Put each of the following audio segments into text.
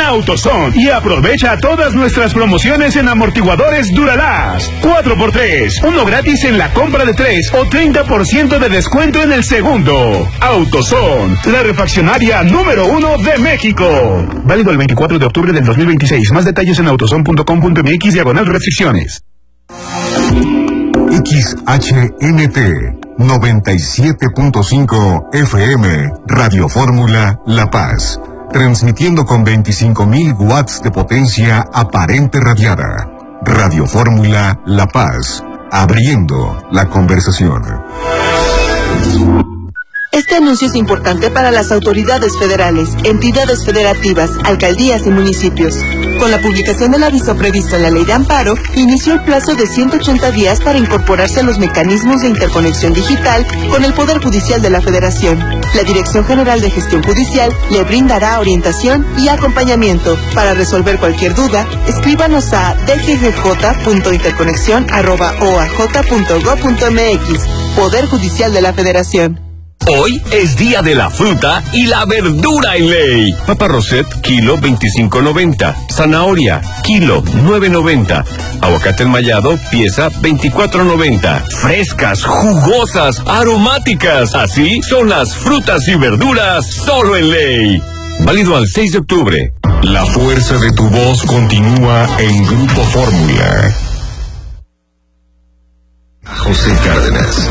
AutoZone y aprovecha todas nuestras promociones en amortiguadores Duralast. 4x3, uno gratis en la compra de 3 o 30% de descuento en el segundo. AutoZone, la refaccionaria número 1 de México. Válido el 24 de octubre del 2026. Más detalles en autozone.com.mx/restricciones. XHNT 97.5 FM, Radio Fórmula La Paz, transmitiendo con 25.000 watts de potencia aparente radiada. Radio Fórmula La Paz, abriendo la conversación. Este anuncio es importante para las autoridades federales, entidades federativas, alcaldías y municipios. Con la publicación del aviso previsto en la Ley de Amparo, inició el plazo de 180 días para incorporarse a los mecanismos de interconexión digital con el Poder Judicial de la Federación. La Dirección General de Gestión Judicial le brindará orientación y acompañamiento. Para resolver cualquier duda, escríbanos a dggj.interconexión@oaj.gov.mx. Poder Judicial de la Federación. Hoy es día de la fruta y la verdura en ley. Papa Roset, kilo 25.90. Zanahoria, kilo 9.90. Aguacate enmayado, pieza 24.90. Frescas, jugosas, aromáticas. Así son las frutas y verduras solo en ley. Válido al 6 de octubre. La fuerza de tu voz continúa en Grupo Fórmula. José Cárdenas.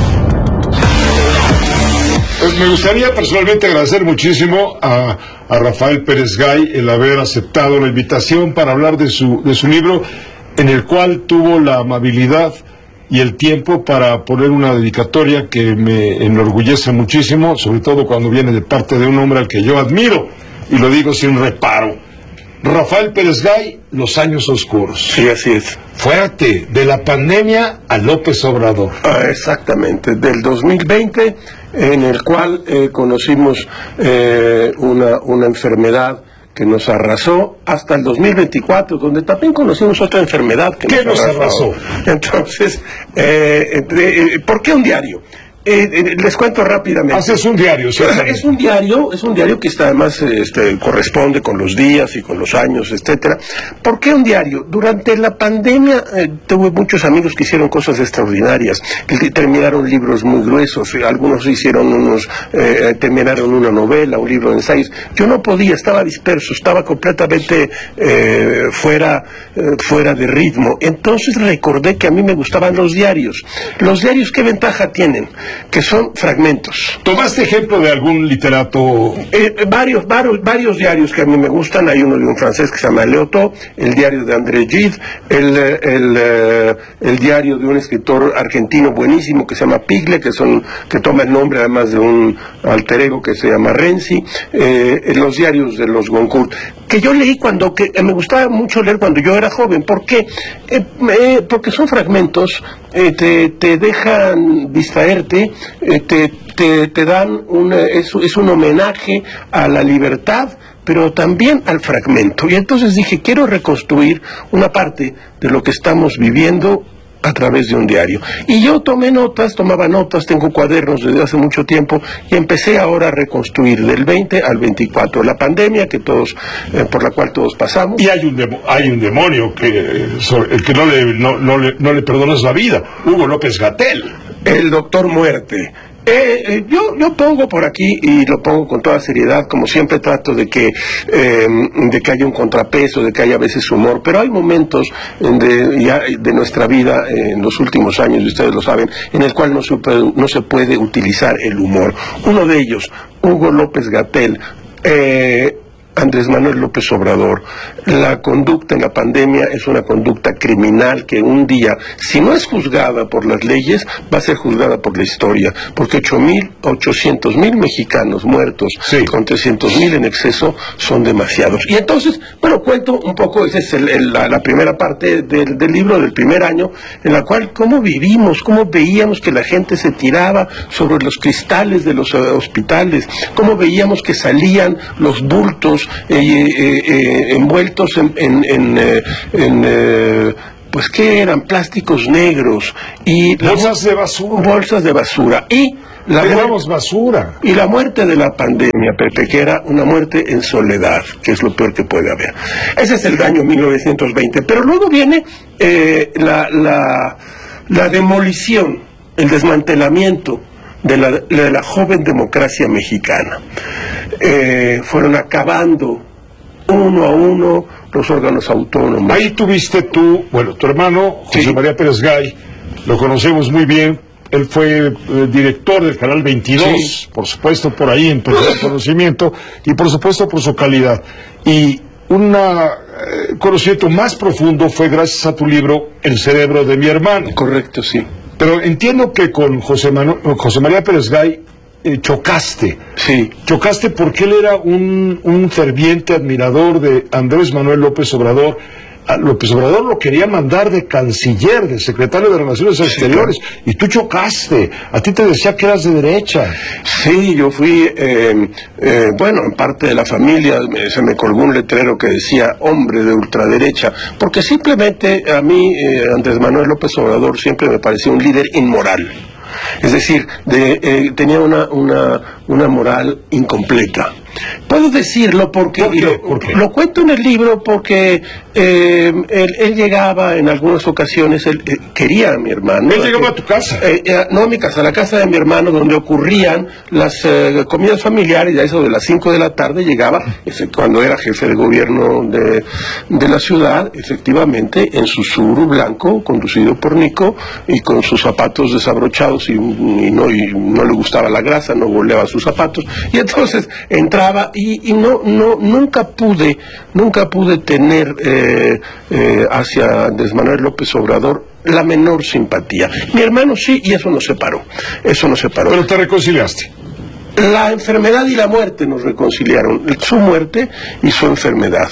Pues me gustaría personalmente agradecer muchísimo a Rafael Pérez Gay el haber aceptado la invitación para hablar de su libro, en el cual tuvo la amabilidad y el tiempo para poner una dedicatoria que me enorgullece muchísimo, sobre todo cuando viene de parte de un hombre al que yo admiro, y lo digo sin reparo. Rafael Pérez Gay, Los años oscuros. Sí, así es. Fuerte, de la pandemia a López Obrador. Exactamente, del 2020, en el cual conocimos una enfermedad que nos arrasó, hasta el 2024, donde también conocimos otra enfermedad que nos arrasó. Entonces, ¿por qué un diario? Les cuento rápidamente. Haces un diario, ¿sí? Es un diario que está, además corresponde con los días y con los años, etcétera. ¿Por qué un diario? Durante la pandemia tuve muchos amigos que hicieron cosas extraordinarias, que terminaron libros muy gruesos, algunos terminaron una novela, un libro de ensayos. Yo no podía, estaba disperso, estaba completamente fuera de ritmo. Entonces recordé que a mí me gustaban los diarios. ¿Los diarios qué ventaja tienen? Que son fragmentos. ¿Tomaste ejemplo de algún literato? Varios diarios que a mí me gustan. Hay uno de un francés que se llama Léoto, el diario de André Gide, el diario de un escritor argentino buenísimo que se llama Pigle, que toma el nombre además de un alter ego que se llama Renzi, los diarios de los Goncourt, que yo leí que me gustaba mucho leer cuando yo era joven. ¿Por qué? Porque son fragmentos, te dejan distraerte, te dan es un homenaje a la libertad, pero también al fragmento. Y entonces dije, quiero reconstruir una parte de lo que estamos viviendo a través de un diario. Y yo tomaba notas, tengo cuadernos desde hace mucho tiempo, y empecé ahora a reconstruir del 20 al 24, la pandemia por la cual todos pasamos. Y hay un demonio el que no le perdonas la vida, Hugo López-Gatell. El doctor Muerte. Yo pongo por aquí, y lo pongo con toda seriedad, como siempre trato de que haya un contrapeso, de que haya a veces humor, pero hay momentos de nuestra vida, en los últimos años, y ustedes lo saben, en el cual no se puede utilizar el humor. Uno de ellos, Hugo López-Gatell, Andrés Manuel López Obrador. La conducta en la pandemia es una conducta criminal que un día, si no es juzgada por las leyes, va a ser juzgada por la historia, porque 800,000 mexicanos muertos, sí, con 300,000 en exceso, son demasiados. Y entonces, cuento un poco, esa es la primera parte del libro, del primer año, en la cual cómo veíamos que la gente se tiraba sobre los cristales de los hospitales, cómo veíamos que salían los bultos envueltos ¿qué eran? Plásticos negros y bolsas de basura. Y basura. Y la muerte de la pandemia, Pepe, que era una muerte en soledad, que es lo peor que puede haber. Ese es el año 1920. Pero luego viene la demolición, el desmantelamiento de la joven democracia mexicana. Fueron acabando uno a uno los órganos autónomos. Ahí tuviste tu hermano, José María Pérez Gay, lo conocemos muy bien. Él fue director del Canal 22, por supuesto, por ahí empezó el conocimiento, y por supuesto por su calidad. Y un conocimiento más profundo fue gracias a tu libro, El cerebro de mi hermano. Correcto, sí. Pero entiendo que con José María Pérez Gay chocaste. Sí. Chocaste porque él era un ferviente admirador de Andrés Manuel López Obrador. López Obrador lo quería mandar de canciller, de secretario de Relaciones Exteriores, claro. Y tú chocaste. A ti te decía que eras de derecha. Sí, yo fui, en parte de la familia se me colgó un letrero que decía hombre de ultraderecha, porque simplemente a mí Andrés Manuel López Obrador siempre me pareció un líder inmoral. Es decir, tenía una moral incompleta. Puedo decirlo porque ¿Por qué? Lo cuento en el libro porque él llegaba en algunas ocasiones, él quería a mi hermano. ¿Él llegaba a tu casa? No a mi casa, a la casa de mi hermano, donde ocurrían las comidas familiares, y a eso de las 5 de la tarde llegaba, cuando era jefe de gobierno de la ciudad, efectivamente, en su Subaru blanco, conducido por Nico, y con sus zapatos desabrochados, y no le gustaba la grasa, no boleaba sus zapatos, y entonces entraba y nunca pude tener hacia Andrés Manuel López Obrador la menor simpatía. Mi hermano sí, y eso nos separó. Pero te reconciliaste. La enfermedad y la muerte nos reconciliaron, su muerte y su enfermedad.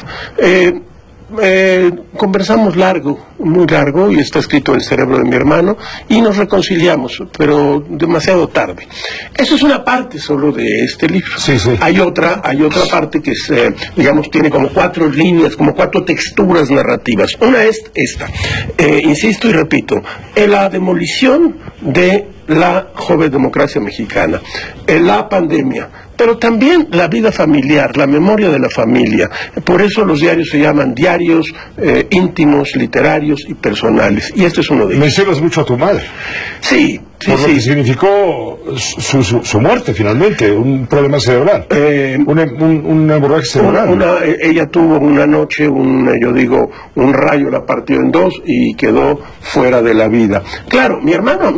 Conversamos muy largo, y está escrito en El cerebro de mi hermano, y nos reconciliamos, pero demasiado tarde. Eso es una parte solo de este libro. Sí. Hay otra parte que es, tiene como 4 líneas, como 4 texturas narrativas. Una es esta, insisto y repito, la demolición de la joven democracia mexicana, la pandemia, pero también la vida familiar, la memoria de la familia. Por eso los diarios se llaman diarios íntimos, literarios y personales. Y este es uno de ellos. Mencionas mucho a tu madre. Sí. Por lo que significó su muerte finalmente, un problema cerebral, una hemorragia cerebral. Ella tuvo una noche, un rayo la partió en 2 y quedó fuera de la vida. Claro, mi hermano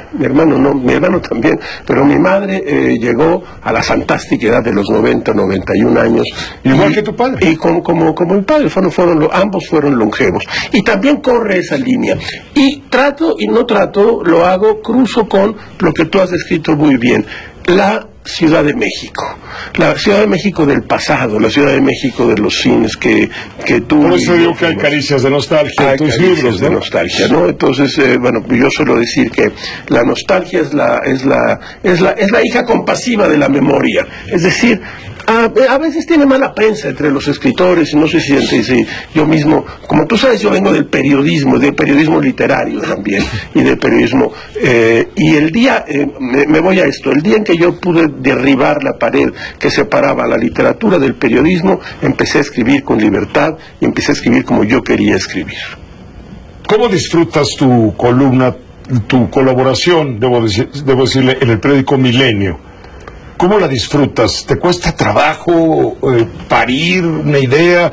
también, pero mi madre llegó a la fantástica edad de los 90, 91 años. Igual que tu padre. Y como mi padre, ambos fueron longevos. Y también corre esa línea. Y trato y no trato, lo hago, cruzo con lo que tú has descrito muy bien, la Ciudad de México, la Ciudad de México del pasado, la Ciudad de México de los cines que tú... Por eso digo que hay caricias de nostalgia en tus libros, ¿no? De nostalgia, ¿no? Entonces, yo suelo decir que la nostalgia es la hija compasiva de la memoria, es decir, a veces tiene mala prensa entre los escritores, no sé si yo mismo, como tú sabes, yo vengo del periodismo literario también, y del periodismo, y el día, me voy a esto, el día en que yo pude derribar la pared que separaba la literatura del periodismo, empecé a escribir con libertad y empecé a escribir como yo quería escribir. ¿Cómo disfrutas tu columna, tu colaboración, debo decirle, en el periódico Milenio? ¿Cómo la disfrutas? ¿Te cuesta trabajo parir una idea?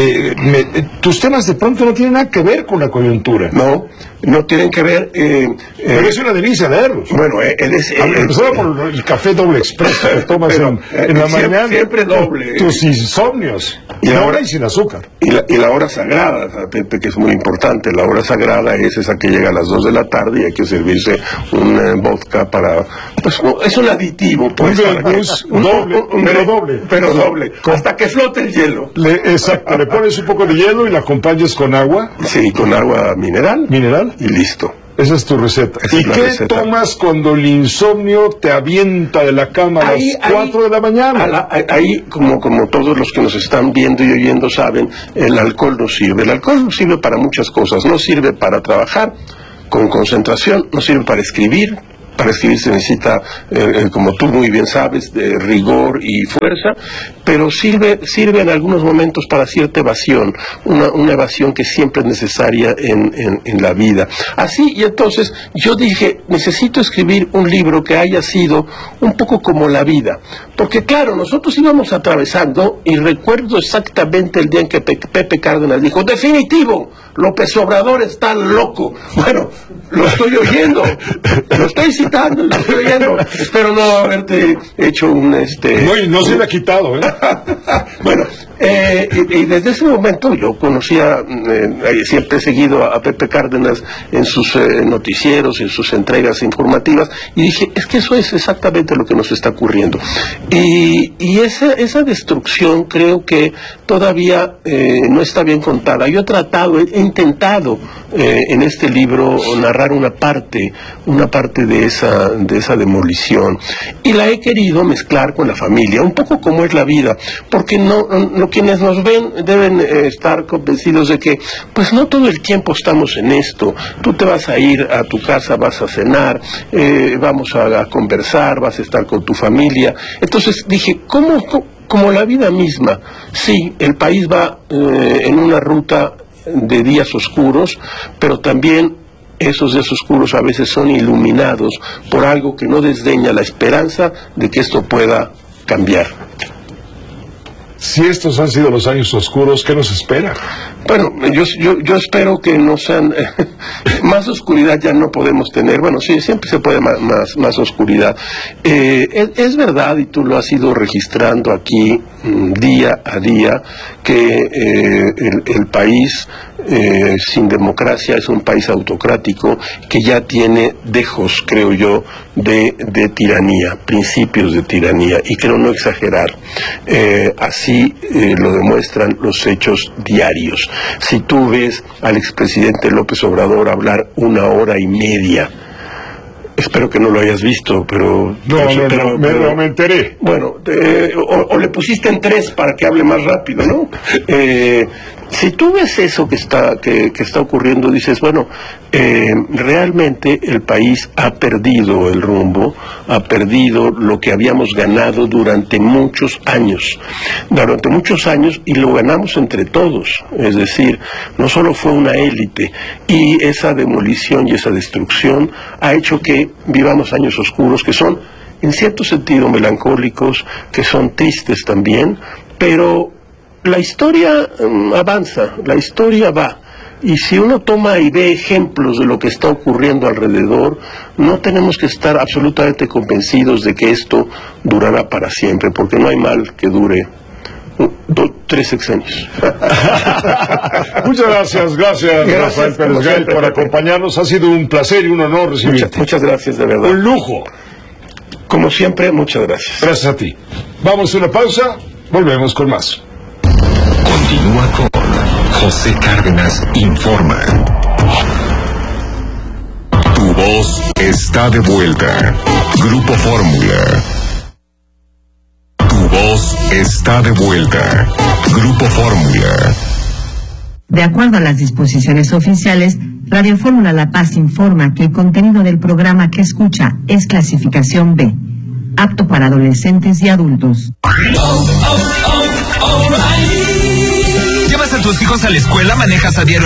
Tus temas de pronto no tienen nada que ver con la coyuntura. No tienen que ver... pero es una delicia leerlos. Bueno, empezando por el café doble expreso que tomas en la mañana. Siempre doble. Tus insomnios. Y ahora y sin azúcar. Y la hora sagrada, Pepe, que es muy importante. La hora sagrada es esa que llega a las 2 de la tarde y hay que servirse un vodka para... Pues es un aditivo, pues. Pero doble. Hasta que flote el hielo. Exacto. Le pones un poco de hielo y la acompañas con agua. Sí, con agua mineral. Y listo. Esa es tu receta. ¿Y qué tomas cuando el insomnio te avienta de la cama a las 4 de la mañana? Ahí, como todos los que nos están viendo y oyendo saben, el alcohol no sirve. El alcohol no sirve para muchas cosas. No sirve para trabajar con concentración, no sirve para escribir, Para escribir se necesita, como tú muy bien sabes, de rigor y fuerza, pero sirve en algunos momentos para cierta evasión, una evasión que siempre es necesaria en la vida. Así, y entonces yo dije, necesito escribir un libro que haya sido un poco como la vida, porque claro, nosotros íbamos atravesando, y recuerdo exactamente el día en que Pepe Cárdenas dijo, definitivo, López Obrador está loco. Bueno, lo estoy oyendo, lo estoy citando, lo estoy oyendo. Espero no haberte hecho un No se le ha quitado, ¿eh? Bueno, y desde ese momento yo conocía, siempre he seguido a Pepe Cárdenas en sus noticieros, en sus entregas informativas, y dije, es que eso es exactamente lo que nos está ocurriendo. Y esa destrucción creo que todavía no está bien contada. Yo he intentado en este libro narrar una parte de esa demolición, y la he querido mezclar con la familia, un poco como es la vida, porque no quienes nos ven deben estar convencidos de que pues no todo el tiempo estamos en esto. Tú te vas a ir a tu casa, vas a cenar, vamos a conversar, vas a estar con tu familia. Entonces dije, como la vida misma, sí, el país va en una ruta de días oscuros, pero también esos días oscuros a veces son iluminados por algo que no desdeña la esperanza de que esto pueda cambiar. Si estos han sido los años oscuros, ¿qué nos espera? Bueno, yo espero que no sean... más oscuridad ya no podemos tener. Bueno, sí, siempre se puede más oscuridad. Es verdad, y tú lo has ido registrando aquí día a día, que el país sin democracia es un país autocrático que ya tiene dejos, creo yo, de tiranía, principios de tiranía, y creo no exagerar. Así lo demuestran los hechos diarios. Si tú ves al expresidente López Obrador hablar 1 hora y media, espero que no lo hayas visto, pero... No, me enteré. Bueno, o le pusiste en 3 para que hable más rápido, ¿no? Si tú ves eso que está ocurriendo, dices, bueno, realmente el país ha perdido el rumbo, ha perdido lo que habíamos ganado durante muchos años, y lo ganamos entre todos. Es decir, no solo fue una élite, y esa demolición y esa destrucción ha hecho que vivamos años oscuros que son, en cierto sentido, melancólicos, que son tristes también, pero la historia avanza, la historia va, y si uno toma y ve ejemplos de lo que está ocurriendo alrededor, no tenemos que estar absolutamente convencidos de que esto durará para siempre, porque no hay mal que dure 3 sexenios. Muchas gracias Rafael Pérez Gay, por acompañarnos. Ha sido un placer y un honor recibirte. Muchas gracias, de verdad. Un lujo. Como siempre, muchas gracias. Gracias a ti. Vamos a una pausa, volvemos con más. Continúa con José Cárdenas Informa. Tu voz está de vuelta. Grupo Fórmula. Tu voz está de vuelta. Grupo Fórmula. De acuerdo a las disposiciones oficiales, Radio Fórmula La Paz informa que el contenido del programa que escucha es clasificación B, apto para adolescentes y adultos. ¿Llevas a tus hijos a la escuela? ¿Manejas a diario